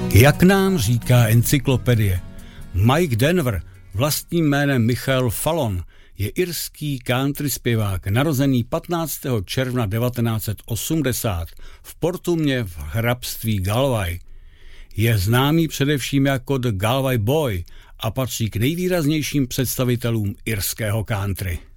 Jak nám říká encyklopedie, Mike Denver, vlastním jménem Michael Fallon, je irský country zpěvák, narozený 15. června 1980 v Portumě v hrabství Galway. Je známý především jako The Galway Boy a patří k nejvýraznějším představitelům irského country.